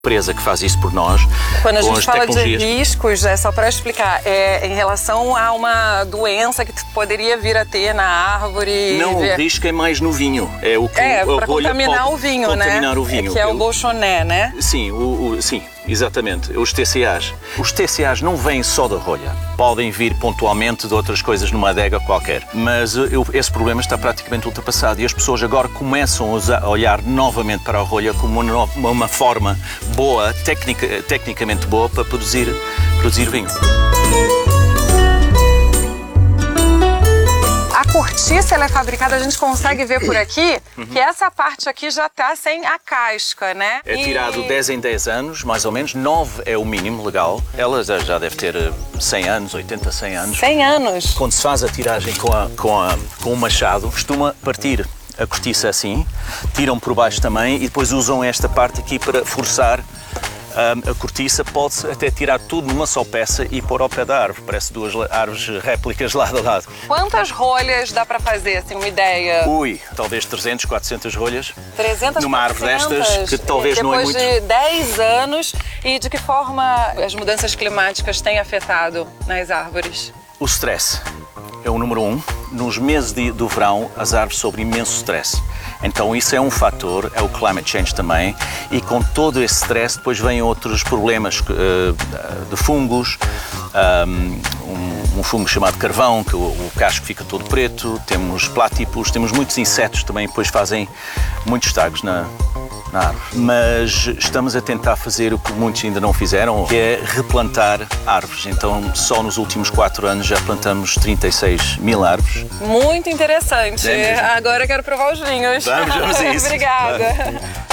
empresa que faz isso por nós. Quando a gente fala de riscos, só para explicar, em relação a uma doença que poderia vir a ter na árvore. Não, o risco é mais no vinho. É o que para contaminar o vinho, contaminar o vinho. Que é o bolchoné, né? Sim, sim, exatamente. Os TCAs. Os TCAs não vêm só da rolha. Podem vir pontualmente de outras coisas numa adega qualquer. Mas esse problema está praticamente ultrapassado e as pessoas agora começam a olhar novamente para a rolha como uma forma boa, tecnicamente boa, para produzir vinho. A cortiça ela é fabricada, a gente consegue ver por aqui, que essa parte aqui já está sem a casca, né? É tirado 10 em 10 anos, mais ou menos, 9 é o mínimo legal. Ela já deve ter 100 anos, 80, 100 anos. 100 anos? Quando se faz a tiragem com o machado, costuma partir a cortiça assim, tiram por baixo também e depois usam esta parte aqui para forçar a cortiça. Pode-se até tirar tudo numa só peça e pôr ao pé da árvore. Parece duas árvores réplicas lado a lado. Quantas rolhas dá para fazer, assim, uma ideia? Talvez 300, 400 rolhas. 300, numa árvore destas, que talvez não é muito. Depois de 10 anos, e de que forma as mudanças climáticas têm afetado nas árvores? O stress é o número 1. Nos meses do verão, as árvores sofrem imenso stress. Então isso é um fator, é o climate change também, e com todo esse stress depois vêm outros problemas de fungos, um fungo chamado carvão, que o casco fica todo preto, temos plátipos, temos muitos insetos também, depois fazem muitos estragos na árvore. Mas estamos a tentar fazer o que muitos ainda não fizeram, que é replantar árvores. Então só nos últimos 4 anos já plantamos 36 mil árvores. Muito interessante. Agora eu quero provar os vinhos. Vamos a isso. Obrigada.